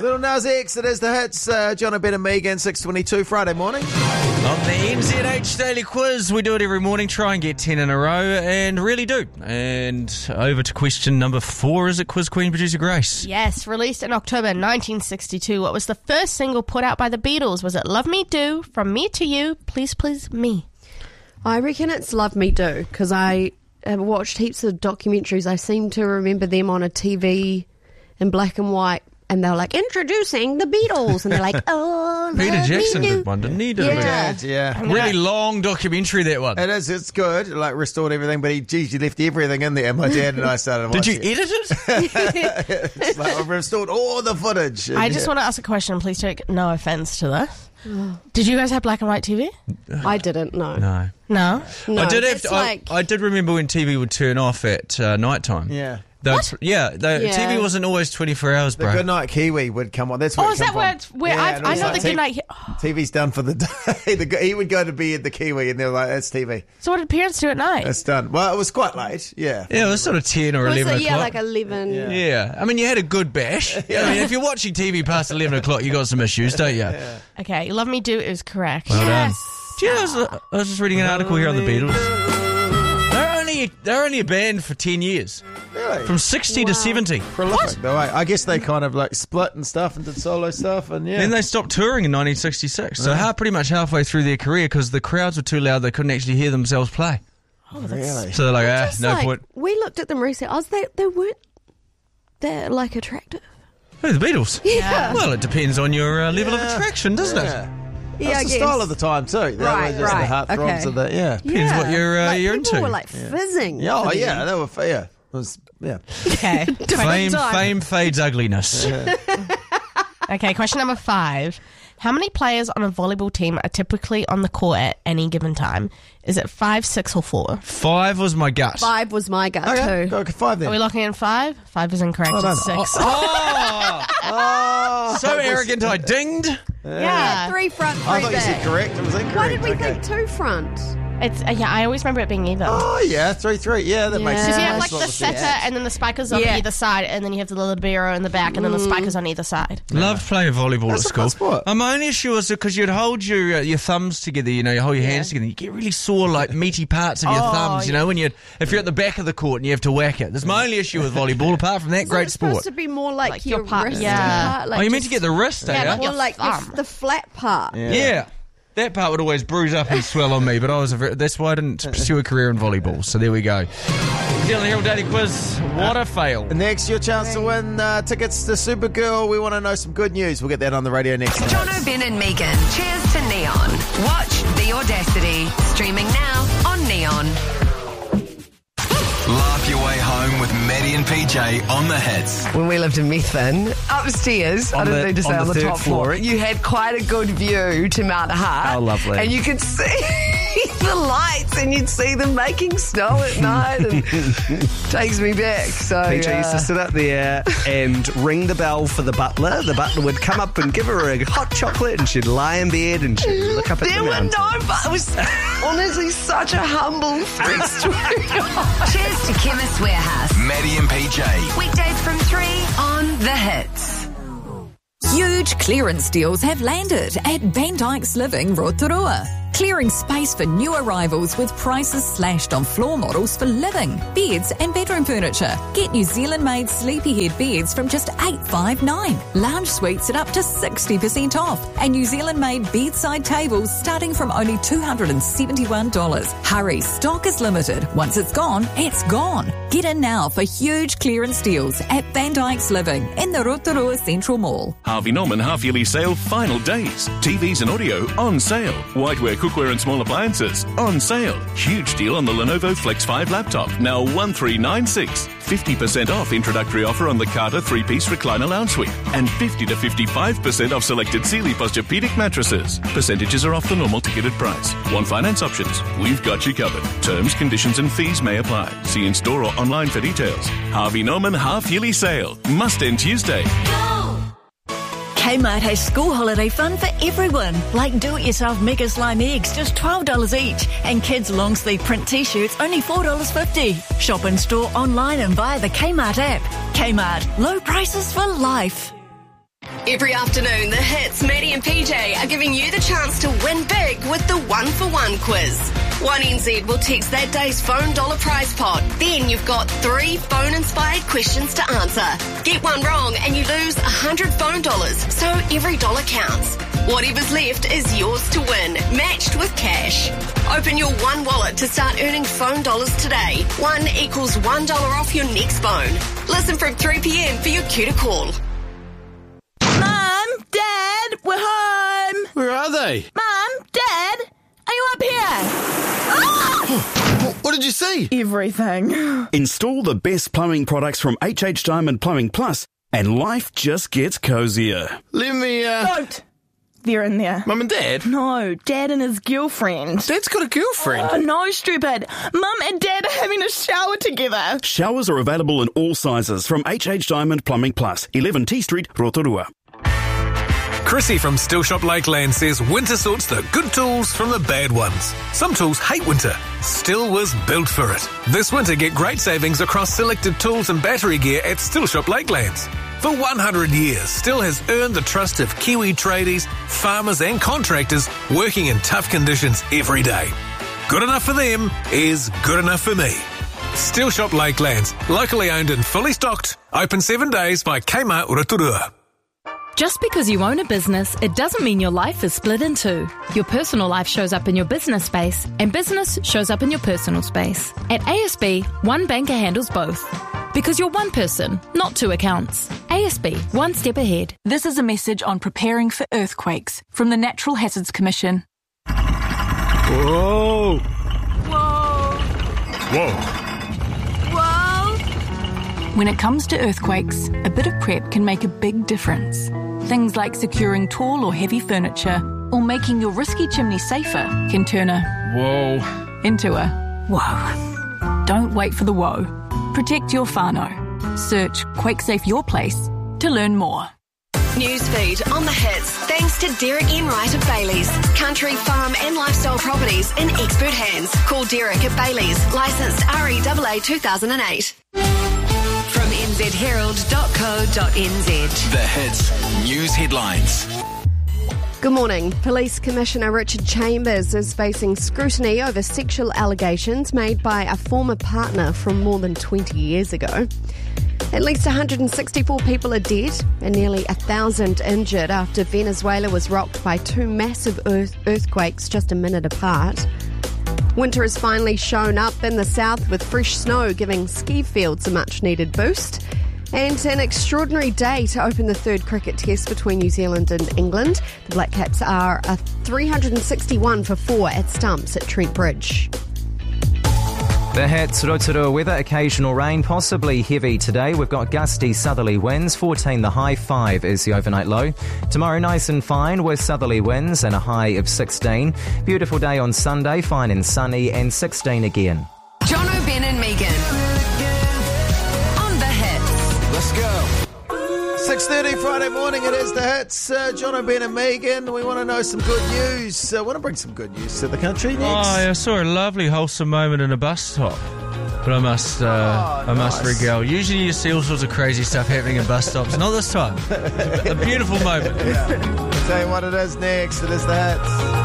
Little Nas X, it is the hits. John O'Ben and Megan, 6:22, Friday morning. On the NZH Daily Quiz, we do it every morning, try and get 10 in a row, and really do. And over to question number 4, is it Quiz Queen producer Grace? Yes, released in October 1962. What was the first single put out by the Beatles? Was it Love Me Do, From Me to You, Please Please Me? I reckon it's Love Me Do, because I have watched heaps of documentaries. I seem to remember them on a TV in black and white, and they're like, introducing the Beatles, and they're like, oh, Peter Love Jackson Me Do. did one, didn't he? Yeah. Really long documentary, that one. It is, it's good, like restored everything, but he left everything in there. My dad and I started Did watching you edit it? It's like, I've restored all the footage. I just want to ask a question. Please take no offense to this. Did you guys have black and white TV? I didn't, no. No. No? No, I did have it's to, like... I did remember when TV would turn off at night time. Yeah. Yeah, TV wasn't always 24 hours, The bro. Goodnight Kiwi would come on. That's where Oh, it is that come where from. it's where Yeah, and it I was know like the Goodnight... TV's done for the day. He would go to bed, the Kiwi, and they're like, that's TV. So what did parents do at night? It's done. Well, it was quite late, yeah. Yeah, it was sort of 10 or 11 o'clock. Yeah, like 11. Yeah, I mean, you had a good bash. I mean, if you're watching TV past 11 o'clock, you got some issues, don't you? Okay, Love Me Do is correct. Well done. Do you know, I was just reading an article here on the Beatles. They're only a band for 10 years. Really? From 60 to 70. Prolific, though. I guess they kind of like split and stuff and did solo stuff, and Then they stopped touring in 1966. So pretty much halfway through their career, because the crowds were too loud, they couldn't actually hear themselves play. Really? So they're like, Just no like, point. we looked at them recently. They weren't that like attractive. Who, the Beatles? Yeah. Well, it depends on your level of attraction, doesn't it? Yeah, That's the style of the time too. That Right, was just right, the heartthrobs okay. of the Depends what you're People into. were like fizzing. Yeah, oh for yeah, them. they were It was Okay. Fame fades ugliness. Okay, question number 5. How many players on a volleyball team are typically on the court at any given time? Is it 5, 6, or 4? 5 was my gut. 5 was my gut Okay, too. go 5 then. Are we locking in 5? 5 is incorrect. Oh, no, It's no. 6. So arrogant, I dinged. Yeah. 3 front, 3 I thought you back. said correct. It was incorrect. Why did we Okay. think 2 front? It's I always remember it being even. Oh yeah, 3-3. Yeah, that makes Yeah. sense. Because you have That's like what the setter and then the spikers on Yeah. either side, and then you have the libero in the back, and then the spikers on either side. Loved playing volleyball That's at a fun school. sport. My only issue was because you'd hold your thumbs together, you hold your hands together. You get really sore, like meaty parts of your thumbs, when if you're at the back of the court and you have to whack it. That's my only issue with volleyball. Apart from that, Isn't great it sport. supposed to be more like your your part- wrist yeah. part? Like Oh, you meant just- to get the wrist, Yeah, eh? but More your like thumb. the flat part. Yeah. That part would always bruise up and swell on me, but that's why I didn't pursue a career in volleyball. So there we go. New Zealand Herald Daily Quiz. What a fail. Next, your chance to win tickets to Supergirl. We want to know some good news. We'll get that on the radio next. John O'Ben and Megan. Cheers to Neon. Watch The Audacity. Streaming now on Neon. Laugh your way home with Maddie and PJ on the hits. When we lived in Methven, upstairs, I don't need to say on the third top floor, floor. you had quite a good view to Mount Hart. Oh, lovely. And you could see the lights and you'd see them making snow at night and takes me back. So PJ used to sit up there and ring the bell for the butler. The butler would come up and give her a hot chocolate and she'd lie in bed and she'd look up at there the were mountain. no, but it was honestly such a humble street. Cheers to Chemist Warehouse. Maddie and PJ. Weekdays from 3 on The Hits. Huge clearance deals have landed at Van Dyke's Living Rotorua. Clearing space for new arrivals with prices slashed on floor models for living, beds and bedroom furniture. Get New Zealand-made sleepyhead beds from just $859. Lounge suites at up to 60% off. And New Zealand-made bedside tables starting from only $271. Hurry, stock is limited. Once it's gone, it's gone. Get in now for huge clearance deals at Van Dyke's Living in the Rotorua Central Mall. Harvey Norman half-yearly sale final days. TVs and audio on sale. Whiteware, cookware and small appliances on sale. Huge deal on the Lenovo Flex 5 laptop, now $1,396. 50% off introductory offer on the Carter 3-piece recliner lounge suite. And 50 to 55% off selected Sealy Posturepedic mattresses. Percentages are off the normal ticketed price. Want finance options? We've got you covered. Terms, conditions and fees may apply. See in store or online for details. Harvey Norman half-yearly sale. Must end Tuesday. Kmart has school holiday fun for everyone, like do-it-yourself Mega Slime eggs, just $12 each, and kids' long-sleeve print t-shirts, only $4.50. Shop in store, online and via the Kmart app. Kmart, low prices for life. Every afternoon, the hits, Maddie and PJ are giving you the chance to win big with the 1-for-1 quiz. 1NZ will text that day's phone dollar prize pot. Then you've got 3 phone-inspired questions to answer. Get one wrong and you lose 100 phone dollars, so every dollar counts. Whatever's left is yours to win, matched with cash. Open your One wallet to start earning phone dollars today. 1 equals $1 off your next phone. Listen from 3 p.m. for your cue to call. Mum, Dad, we're home. Where are they? Mum, Dad, are you up here? What did you see? Everything. Install the best plumbing products from HH Diamond Plumbing Plus, and life just gets cozier. Let me, Don't. They're in there. Mum and Dad? No, Dad and his girlfriend. Dad's got a girlfriend? Oh, no, stupid. Mum and Dad are having a shower together. Showers are available in all sizes from HH Diamond Plumbing Plus, 11 T Street, Rotorua. Chrissy from Still Shop Lakeland says winter sorts the good tools from the bad ones. Some tools hate winter. Still was built for it. This winter, get great savings across selected tools and battery gear at Still Shop Lakelands. For 100 years, Still has earned the trust of Kiwi tradies, farmers and contractors working in tough conditions every day. Good enough for them is good enough for me. Still Shop Lakelands, locally owned and fully stocked. Open 7 days by Kmart Rotorua. Just because you own a business, it doesn't mean your life is split in two. Your personal life shows up in your business space, and business shows up in your personal space. At ASB, one banker handles both. Because you're one person, not 2 accounts. ASB, one step ahead. This is a message on preparing for earthquakes from the Natural Hazards Commission. Whoa! Whoa! Whoa! Whoa! When it comes to earthquakes, a bit of prep can make a big difference. Things like securing tall or heavy furniture or making your risky chimney safer can turn a whoa into a whoa. Don't wait for the whoa. Protect your whānau. Search QuakeSafe Your Place to learn more. Newsfeed on the hits, thanks to Derek Enright of Bailey's. Country, farm and lifestyle properties in expert hands. Call Derek at Bailey's, licensed REAA 2008. From nzherald.co.nz. The hits news headlines. Good morning. Police Commissioner Richard Chambers is facing scrutiny over sexual allegations made by a former partner from more than 20 years ago. At least 164 people are dead and nearly 1,000 injured after Venezuela was rocked by 2 massive earthquakes just a minute apart. Winter has finally shown up in the south with fresh snow giving ski fields a much-needed boost. And an extraordinary day to open the 3rd cricket test between New Zealand and England. The Black Caps are a 361 for 4 at stumps at Trent Bridge. The hits, Rotorua weather, occasional rain, possibly heavy today. We've got gusty southerly winds, 14 the high, 5 is the overnight low. Tomorrow nice and fine with southerly winds and a high of 16. Beautiful day on Sunday, fine and sunny, and 16 again. John O'Ben and Megan. On the hits. Let's go. 6:30 Friday morning, it is the hits. John O'Ben and Megan, we want to know some good news. I want to bring some good news to the country next. Oh, I saw a lovely, wholesome moment in a bus stop. But I must regale. Usually you see all sorts of crazy stuff happening in bus stops. Not this time. A beautiful moment. Yeah. I'll tell you what it is next. It is the hits.